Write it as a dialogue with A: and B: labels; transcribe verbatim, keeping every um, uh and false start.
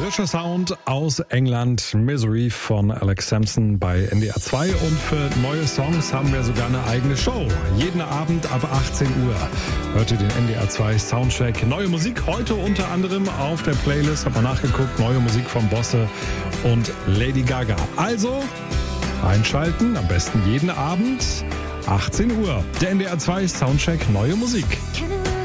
A: Frischer Sound aus England, Misery von Alex Sampson bei N D R zwei. Und für neue Songs haben wir sogar eine eigene Show. Jeden Abend ab achtzehn Uhr hört ihr den N D R zwei Soundcheck. Neue Musik heute unter anderem auf der Playlist. Hab mal nachgeguckt, neue Musik von Bosse und Lady Gaga. Also einschalten, am besten jeden Abend achtzehn Uhr. Der N D R zwei Soundcheck, neue Musik.